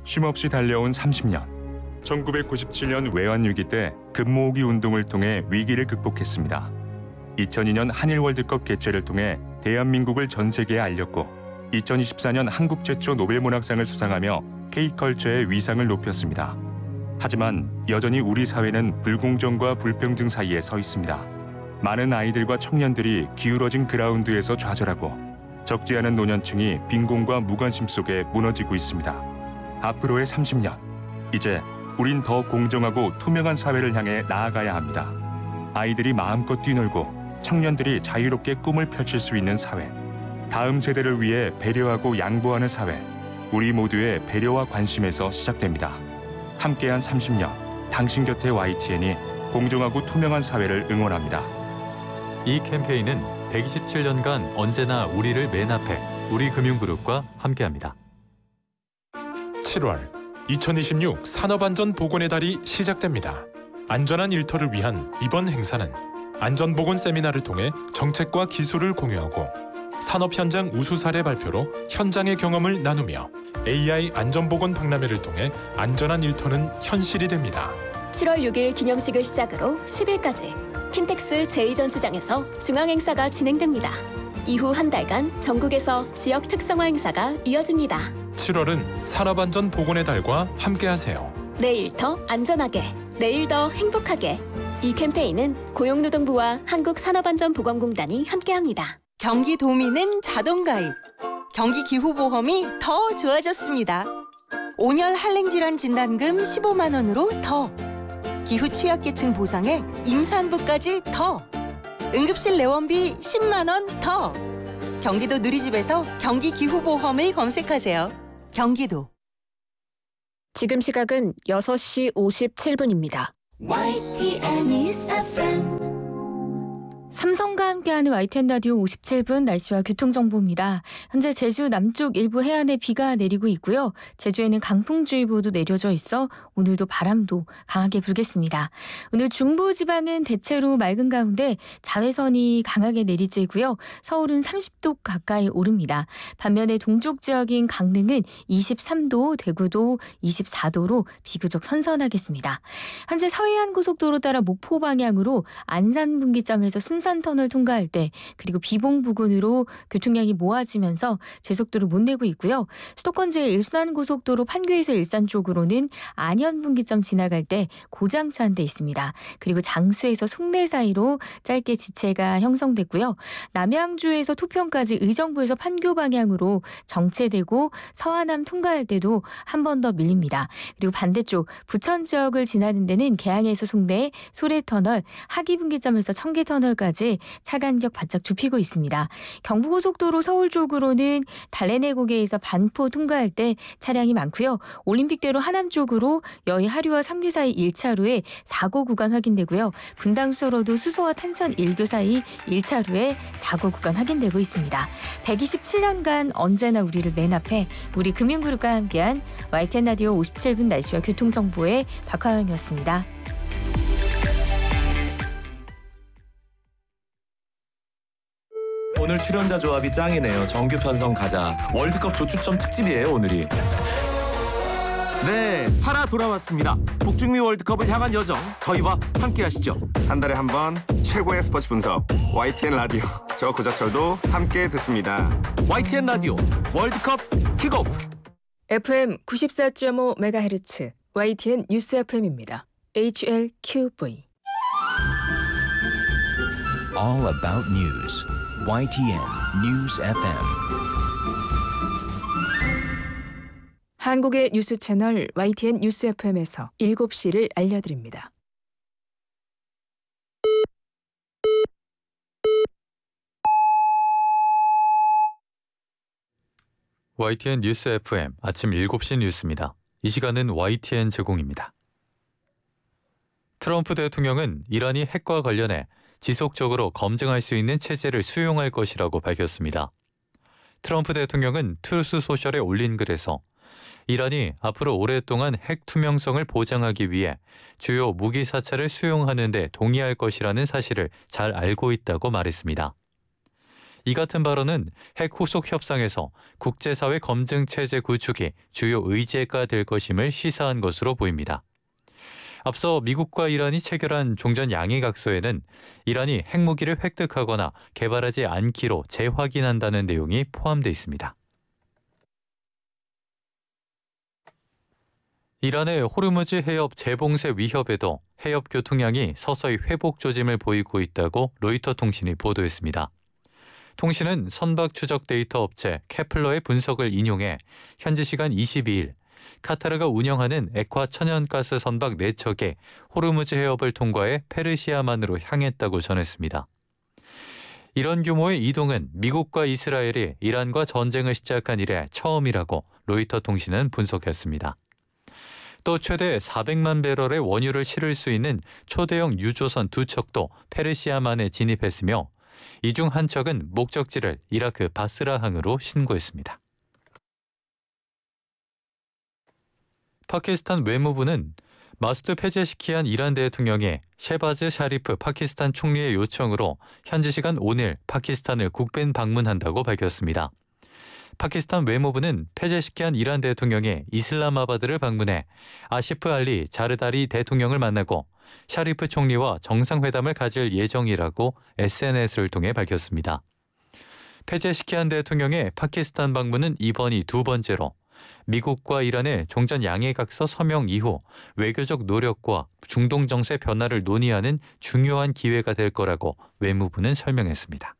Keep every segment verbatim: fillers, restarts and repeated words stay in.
쉼없이 달려온 삼십 년. 천구백구십칠 년 외환위기 때 금모으기 운동을 통해 위기를 극복했습니다. 이천이 년 한일 월드컵 개최를 통해 대한민국을 전 세계에 알렸고 이천이십사 년 한국 최초 노벨문학상을 수상하며 K컬처의 위상을 높였습니다. 하지만 여전히 우리 사회는 불공정과 불평등 사이에 서 있습니다. 많은 아이들과 청년들이 기울어진 그라운드에서 좌절하고 적지 않은 노년층이 빈곤과 무관심 속에 무너지고 있습니다. 앞으로의 삼십 년, 이제 우린 더 공정하고 투명한 사회를 향해 나아가야 합니다. 아이들이 마음껏 뛰놀고 청년들이 자유롭게 꿈을 펼칠 수 있는 사회, 다음 세대를 위해 배려하고 양보하는 사회, 우리 모두의 배려와 관심에서 시작됩니다. 함께한 삼십 년, 당신 곁에 와이티엔이 공정하고 투명한 사회를 응원합니다. 이 캠페인은 백이십칠 년간 언제나 우리를 맨 앞에 우리금융그룹과 함께합니다. 칠월, 이천이십육 산업안전보건의 달이 시작됩니다. 안전한 일터를 위한 이번 행사는 안전보건 세미나를 통해 정책과 기술을 공유하고 산업 현장 우수 사례 발표로 현장의 경험을 나누며 에이아이 안전보건 박람회를 통해 안전한 일터는 현실이 됩니다. 칠월 육일 기념식을 시작으로 십일까지 킨텍스 제이 전시장에서 중앙행사가 진행됩니다. 이후 한 달간 전국에서 지역 특성화 행사가 이어집니다. 칠월은 산업안전보건의 달과 함께하세요. 내일 더 안전하게, 내일 더 행복하게. 이 캠페인은 고용노동부와 한국산업안전보건공단이 함께합니다. 경기도민은 자동가입, 경기기후보험이 더 좋아졌습니다. 온열 한랭질환 진단금 십오만 원으로 더, 기후 취약계층 보상에 임산부까지 더, 응급실 내원비 십만 원 더. 경기도 누리집에서 경기기후보험을 검색하세요. 경기도. 지금 시각은 여섯 시 오십칠 분입니다. 와이티엔 News 에프엠. 삼성과 함께하는 와이티엔 라디오 오십칠 분 날씨와 교통정보입니다. 현재 제주 남쪽 일부 해안에 비가 내리고 있고요. 제주에는 강풍주의보도 내려져 있어 오늘도 바람도 강하게 불겠습니다. 오늘 중부지방은 대체로 맑은 가운데 자외선이 강하게 내리쬐고요. 서울은 삼십 도 가까이 오릅니다. 반면에 동쪽 지역인 강릉은 이십삼 도, 대구도 이십사 도로 비교적 선선하겠습니다. 현재 서해안고속도로 따라 목포 방향으로 안산분기점에서 순 산터널 통과할 때 그리고 비봉 부근으로 교통량이 모아지면서 제속도를 못 내고 있고요. 수도권 제일 순환고속도로 판교에서 일산 쪽으로는 안현분기점 지나갈 때 고장차 한 대 있습니다. 그리고 장수에서 송내 사이로 짧게 지체가 형성됐고요. 남양주에서 토평까지 의정부에서 판교 방향으로 정체되고 서하남 통과할 때도 한 번 더 밀립니다. 그리고 반대쪽 부천 지역을 지나는 데는 개항에서 송내, 소래터널, 하기분기점에서 청계터널까지 차 간격 바짝 좁히고 있습니다. 경부고속도로 서울 쪽으로는 달래내고개에서 반포 통과할 때 차량이 많고요. 올림픽대로 하남 쪽으로 여의 하류와 상류 사이 일 차로에 사고 구간 확인되고요. 분당수로도 수서와 탄천 일 교 사이 일 차로에 사고 구간 확인되고 있습니다. 백이십칠 년간 언제나 우리를 맨 앞에 우리 금융그룹과 함께한 와이티엔 라디오 오십칠 분 날씨와 교통정보의 박화영이었습니다. 오늘 출연자 조합이 짱이네요. 정규 편성 가자. 월드컵 조추첨 특집이에요, 오늘이. 네, 살아 돌아왔습니다. 북중미 월드컵을 향한 여정, 저희와 함께 하시죠. 한 달에 한 번 최고의 스포츠 분석 와이티엔 라디오. 저 고자철도 함께 듣습니다. 와이티엔 라디오 월드컵 킥오프. 에프엠 구십사 점 오 메가헤르츠 와이티엔 뉴스 에프엠입니다. 에이치엘큐브이. All about news. 와이티엔 News 에프엠. 한국의 뉴스 채널 와이티엔 뉴스 에프엠에서 일곱 시를 알려드립니다. 와이티엔 뉴스 에프엠 아침 일곱 시 뉴스입니다. 이 시간은 와이티엔 제공입니다. 트럼프 대통령은 이란이 핵과 관련해 지속적으로 검증할 수 있는 체제를 수용할 것이라고 밝혔습니다. 트럼프 대통령은 트루스 소셜에 올린 글에서 이란이 앞으로 오랫동안 핵 투명성을 보장하기 위해 주요 무기 사찰을 수용하는 데 동의할 것이라는 사실을 잘 알고 있다고 말했습니다. 이 같은 발언은 핵 후속 협상에서 국제사회 검증 체제 구축이 주요 의제가 될 것임을 시사한 것으로 보입니다. 앞서 미국과 이란이 체결한 종전 양해각서에는 이란이 핵무기를 획득하거나 개발하지 않기로 재확인한다는 내용이 포함되어 있습니다. 이란의 호르무즈 해협 재봉쇄 위협에도 해협 교통량이 서서히 회복 조짐을 보이고 있다고 로이터 통신이 보도했습니다. 통신은 선박 추적 데이터 업체 케플러의 분석을 인용해 현지 시간 이십이일 카타르가 운영하는 액화 천연가스 선박 네 척이 호르무즈 해협을 통과해 페르시아만으로 향했다고 전했습니다. 이런 규모의 이동은 미국과 이스라엘이 이란과 전쟁을 시작한 이래 처음이라고 로이터 통신은 분석했습니다. 또 최대 사백만 배럴의 원유를 실을 수 있는 초대형 유조선 두 척도 페르시아만에 진입했으며 이 중 한 척은 목적지를 이라크 바스라항으로 신고했습니다. 파키스탄 외무부는 마수드 페제시키안 이란 대통령이 셰바즈 샤리프 파키스탄 총리의 요청으로 현지 시간 오늘 파키스탄을 국빈 방문한다고 밝혔습니다. 파키스탄 외무부는 페제시키안 이란 대통령이 이슬람마바드를 방문해 아시프 알리 자르다리 대통령을 만나고 샤리프 총리와 정상회담을 가질 예정이라고 에스엔에스를 통해 밝혔습니다. 페제시키안 대통령의 파키스탄 방문은 이번이 두 번째로 미국과 이란의 종전 양해각서 서명 이후 외교적 노력과 중동 정세 변화를 논의하는 중요한 기회가 될 거라고 외무부는 설명했습니다.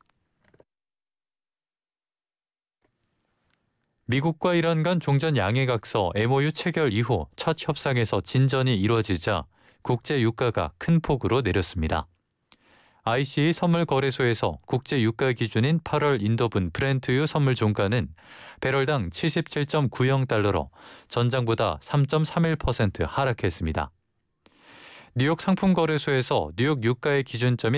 미국과 이란 간 종전 양해각서 엠오유 체결 이후 첫 협상에서 진전이 이뤄지자 국제 유가가 큰 폭으로 내렸습니다. 아이씨이 선물 거래소에서 국제 유가 기준인 팔월 인도분 브렌트유 선물 종가는 배럴당 칠십칠 점 구영 달러로 전장보다 삼 점 삼일 퍼센트 하락했습니다. 뉴욕 상품 거래소에서 뉴욕 유가의 기준점이